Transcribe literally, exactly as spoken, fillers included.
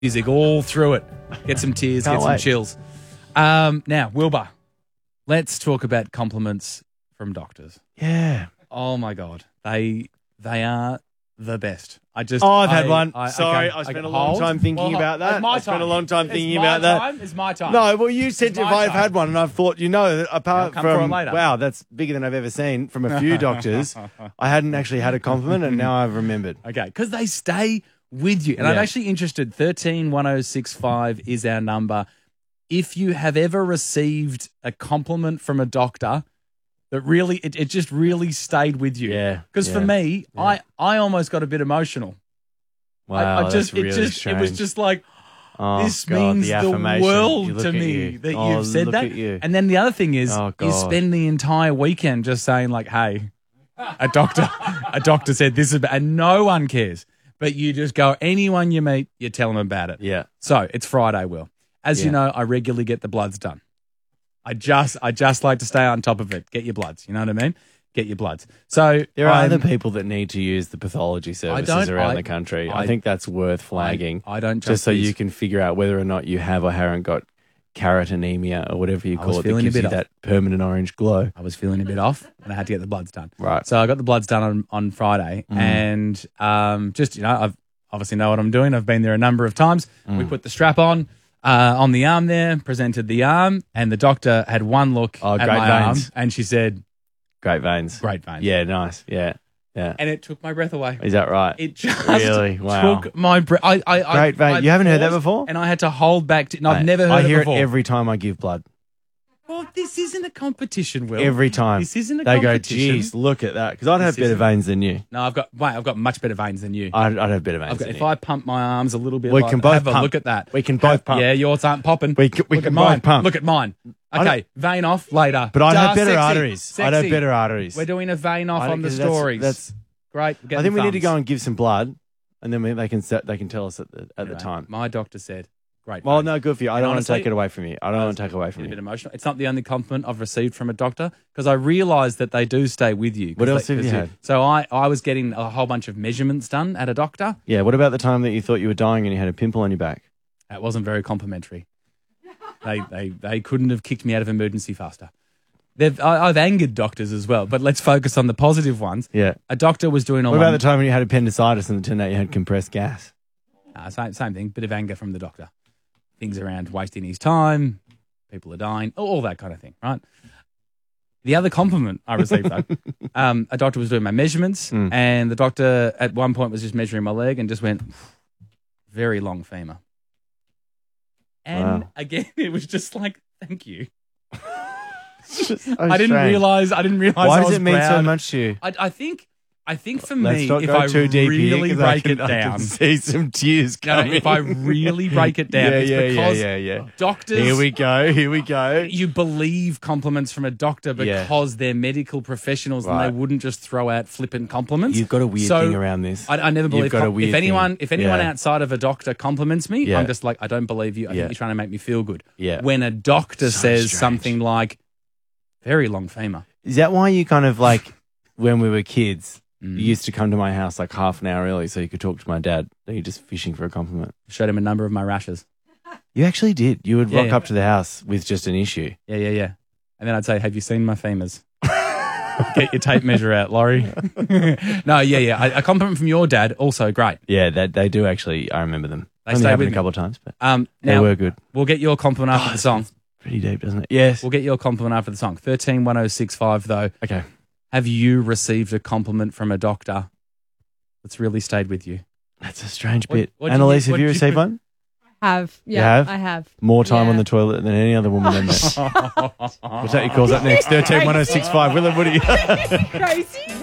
music all through it. Get some tears, Can't get some wait. chills. Um, now, Wilbur, let's talk about compliments from doctors. Yeah. Oh my God, they they are the best. I just Oh, I've had I- one. I- Sorry, okay, I spent okay, a long hold. time thinking Well, about that. It's my I spent time. a long time It's thinking my about that. time. It's my time. No, well, you said It's if my I've time. had one, and I've thought, you know, that apart I'll come for it from later. wow, that's bigger than I've ever seen from a few doctors. I hadn't actually had a compliment, and now I've remembered. Okay, because they stay with you. And I'm Yeah. actually interested. thirteen one oh six five is our number. If you have ever received a compliment from a doctor that really, it, it just really stayed with you. Yeah, Because for yeah, me, I, I almost got a bit emotional. Wow, I, I that's just, really it just, strange. it was just like, Oh, this God, means the the, affirmation. You world look to at me you. that Oh, you've said look that. at you. And then the other thing is, Oh, you God. spend the entire weekend just saying like, "Hey, a doctor, a doctor said this is," bad," and no one cares. But you just go, anyone you meet, you tell them about it. Yeah. So it's Friday, Will. As you Yeah. know, I regularly get the bloods done. I just, I just like to stay on top of it. Get your bloods. You know what I mean? Get your bloods. So There are I'm- other people that need to use the pathology services don't- around I- the country. I, I- think that's worth flagging. I don't just trust so these. you can figure out whether or not you have or haven't got carrot anemia or whatever you I was call it that feeling a gives bit you off. that permanent orange glow. I was feeling a bit off and I had to get the bloods done. Right. So I got the bloods done on, on Friday Mm. and um, just, you know, I've obviously know what I'm doing. I've been there a number of times. Mm. We put the strap on uh, on the arm there, presented the arm, and the doctor had one look Oh, at great my veins. arm and she said, Great veins. great veins. Yeah, nice. Yeah. Yeah. And it took my breath away. Is that right? It just Really? Wow. took my breath. I, I, I, Great vein. I You haven't heard that paused before? And I had to hold back. To, no, I've Mate, never heard I it hear before. it every time I give blood. Well, this isn't a competition, Will. Every time. This isn't a they go, competition. geez, look at that. Because I'd have This better isn't- veins than you. No, I've got wait, I've got much better veins than you. I'd, I'd have better veins I've got, than if you. I pump my arms a little bit, We like, can both have a pump. look at that. We can both pump. Yeah, yours aren't popping. We can- we look can at mine. both pump. Look at mine. I Okay, vein off later. But I'd Duh, have better sexy, arteries. I'd have sexy. better arteries. We're doing a vein off I on the think that's- stories. That's, great. We're I getting think we need to thumbs. go and give some blood, and then we, they can set, they can tell us at the at the Anyway, time. My doctor said, great. Well, veins. no, good for you. I And don't want honestly, to take it away from you. I don't want to take it away a from bit you. emotional. It's not the only compliment I've received from a doctor because I realised that they do stay with you. 'Cause What else they- have you 'cause had? So I, I was getting a whole bunch of measurements done at a doctor. Yeah. What about the time that you thought you were dying and you had a pimple on your back? That wasn't very complimentary. they, they, they couldn't have kicked me out of emergency faster. They've, I, I've angered doctors as well, but let's focus on the positive ones. Yeah. A doctor was doing all What about my- the time when you had appendicitis and it turned out you had compressed gas? Uh, same, same thing, bit of anger from the doctor. Things around wasting his time, people are dying, all, all that kind of thing, right? The other compliment I received, though, um, a doctor was doing my measurements, Mm. and the doctor at one point was just measuring my leg and just went, very long femur. And Wow. again, it was just like, thank you. It's just so I didn't strange. realize. I didn't realize. Why I does was it mean so proud. much to you? I, I think. I think for Let's me, not if go I too deep here, really 'cause I break can- it I can down, see some tears no, coming. if I really break it down, yeah, it's yeah, yeah, because yeah, yeah. doctors. Here we go. Here we go. You believe compliments from a doctor Yeah. because they're medical professionals Right. and they wouldn't just throw out flippant compliments. You've got a weird So, thing around this. I, I never You've believe got a com- weird if anyone thing. if anyone Yeah. outside of a doctor compliments me, Yeah. I'm just like I don't believe you. I Yeah. think you're trying to make me feel good. Yeah. When a doctor So says strange. something like very long femur, Is that why you kind of like, when we were kids, Mm. you used to come to my house like half an hour early so you could talk to my dad? Then you're just fishing for a compliment. showed him a number of my rashes. You actually did. You would Yeah, rock yeah. up to the house with just an issue. Yeah, yeah, yeah. And then I'd say, "Have you seen my femurs?" Get your tape measure out, Laurie. No, yeah, yeah. A, a compliment from your dad, also great. Yeah, that they do actually. I remember them. They Only stay happened with a me. couple of times, but Um, they now were good. we'll get your compliment after the song. Pretty deep, doesn't it? Yes. We'll get your compliment after the song. thirteen one oh six five though. Okay. Have you received a compliment from a doctor that's really stayed with you? That's a strange What- bit. what'd you Annalise, get- have you what'd you received put- one? Have. You Yeah, have? I have. More time Yeah. on the toilet than any other woman I met. We'll take your calls up next. thirteen one oh six five. Will and Woody. Crazy.